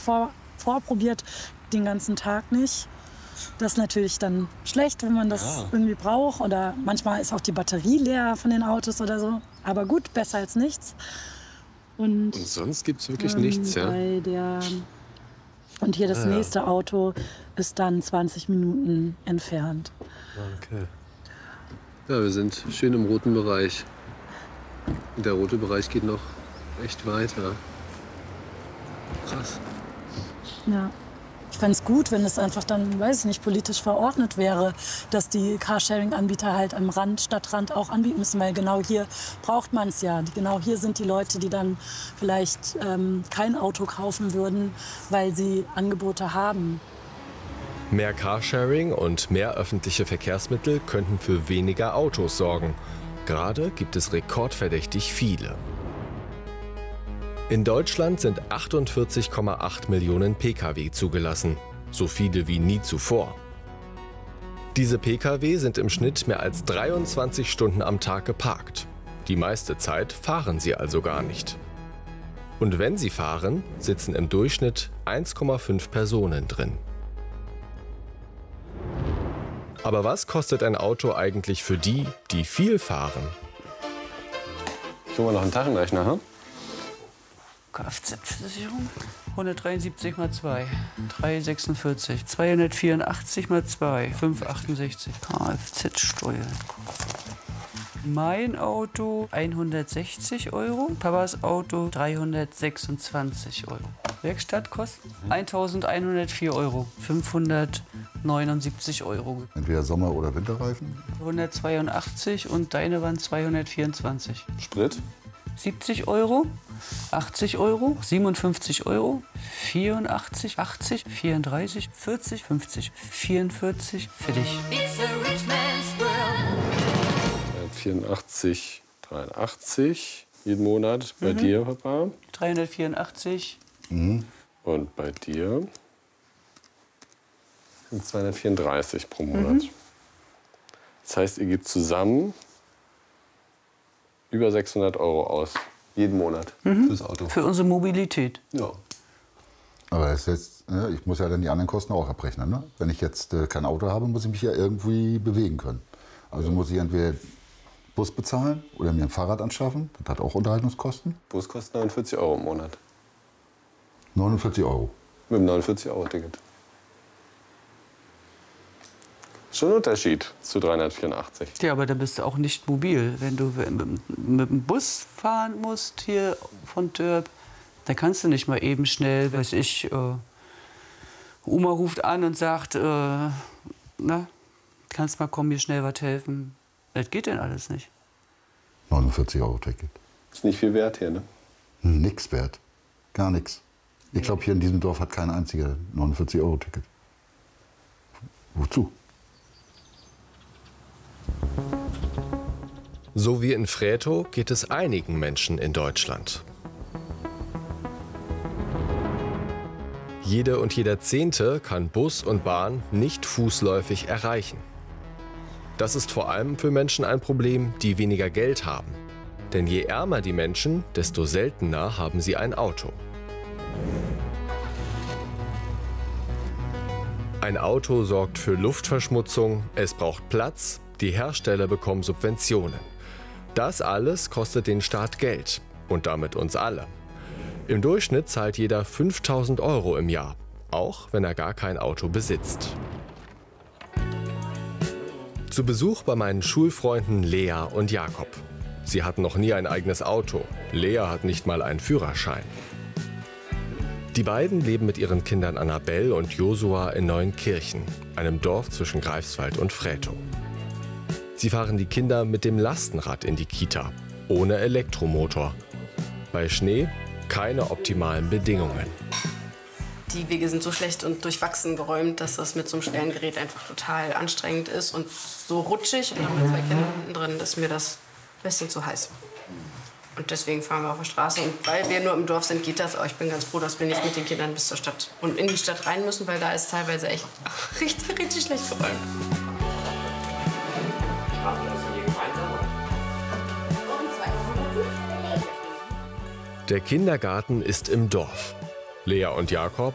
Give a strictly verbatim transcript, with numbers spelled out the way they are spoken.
vor, vorprobiert, den ganzen Tag nicht. Das ist natürlich dann schlecht, wenn man das ja. irgendwie braucht. Oder manchmal ist auch die Batterie leer von den Autos oder so. Aber gut, besser als nichts. Und, und sonst gibt es wirklich ähm, nichts, ja? Bei der, und hier das ah, nächste ja. Auto ist dann zwanzig Minuten entfernt. Okay. Ja, wir sind schön im roten Bereich. Der rote Bereich geht noch echt weiter. Krass. Ja. Ich fände es gut, wenn es einfach dann, weiß ich nicht, politisch verordnet wäre, dass die Carsharing-Anbieter halt am Rand, Stadtrand auch anbieten müssen, weil genau hier braucht man es ja. Genau hier sind die Leute, die dann vielleicht ähm, kein Auto kaufen würden, weil sie Angebote haben. Mehr Carsharing und mehr öffentliche Verkehrsmittel könnten für weniger Autos sorgen. Gerade gibt es rekordverdächtig viele. In Deutschland sind achtundvierzig Komma acht Millionen Pkw zugelassen, so viele wie nie zuvor. Diese Pkw sind im Schnitt mehr als dreiundzwanzig Stunden am Tag geparkt. Die meiste Zeit fahren sie also gar nicht. Und wenn sie fahren, sitzen im Durchschnitt eins Komma fünf Personen drin. Aber was kostet ein Auto eigentlich für die, die viel fahren? Schauen wir noch einen Taschenrechner, hm? Kfz-Versicherung? hundertdreiundsiebzig mal zwei, dreihundertsechsundvierzig. zweihundertvierundachtzig mal zwei, fünfhundertachtundsechzig. Kfz-Steuer. Mein Auto hundertsechzig Euro, Papas Auto dreihundertsechsundzwanzig Euro. Werkstattkosten eintausendeinhundertvier Euro, fünfhundertneunundsiebzig Euro. Entweder Sommer- oder Winterreifen? hundertzweiundachtzig und deine waren zweihundertvierundzwanzig. Sprit? siebzig Euro, achtzig Euro, siebenundfünfzig Euro, vierundachtzig, achtzig, vierunddreißig, vierzig, fünfzig, vierundvierzig, für dich. vierundachtzig, dreiundachtzig jeden Monat. Bei mhm. dir, Papa? dreihundertvierundachtzig. Mhm. Und bei dir sind zweihundertvierunddreißig pro Monat. Mhm. Das heißt, ihr gebt zusammen über sechshundert Euro aus, jeden Monat, mhm. fürs Auto. Für unsere Mobilität. Ja. Aber das ist jetzt, ja, ich muss ja dann die anderen Kosten auch abrechnen. Ne? Wenn ich jetzt äh, kein Auto habe, muss ich mich ja irgendwie bewegen können. Also ja. muss ich entweder Bus bezahlen oder mir ein Fahrrad anschaffen. Das hat auch Unterhaltungskosten. Bus kostet neunundvierzig Euro im Monat. neunundvierzig Euro? Mit dem neunundvierzig Euro Ticket. Schon ein Unterschied zu dreihundertvierundachtzig. Ja, aber dann bist du auch nicht mobil. Wenn du mit dem Bus fahren musst hier von Dörp, dann kannst du nicht mal eben schnell, weiß ich, äh, Oma ruft an und sagt, äh, na, kannst mal kommen, mir schnell was helfen. Das geht denn alles nicht. neunundvierzig Euro Ticket. Ist nicht viel wert hier, ne? Nix wert. Gar nichts. Ich glaube, hier in diesem Dorf hat kein einziger neunundvierzig Euro Ticket. Wozu? So wie in Frätow geht es einigen Menschen in Deutschland. Jede und jeder Zehnte kann Bus und Bahn nicht fußläufig erreichen. Das ist vor allem für Menschen ein Problem, die weniger Geld haben. Denn je ärmer die Menschen, desto seltener haben sie ein Auto. Ein Auto sorgt für Luftverschmutzung, es braucht Platz, die Hersteller bekommen Subventionen. Das alles kostet den Staat Geld und damit uns alle. Im Durchschnitt zahlt jeder fünftausend Euro im Jahr, auch wenn er gar kein Auto besitzt. Zu Besuch bei meinen Schulfreunden Lea und Jakob. Sie hatten noch nie ein eigenes Auto. Lea hat nicht mal einen Führerschein. Die beiden leben mit ihren Kindern Annabelle und Josua in Neuenkirchen, einem Dorf zwischen Greifswald und Frätow. Sie fahren die Kinder mit dem Lastenrad in die Kita, ohne Elektromotor. Bei Schnee keine optimalen Bedingungen. Die Wege sind so schlecht und durchwachsen geräumt, dass das mit so einem schweren Gerät einfach total anstrengend ist und so rutschig. Und dann mit zwei Kindern hinten drin ist mir das ein bisschen zu heiß. Und deswegen fahren wir auf der Straße. Und weil wir nur im Dorf sind, geht das. Aber ich bin ganz froh, dass wir nicht mit den Kindern bis zur Stadt und in die Stadt rein müssen, weil da ist teilweise echt richtig, richtig schlecht geräumt. Der Kindergarten ist im Dorf. Lea und Jakob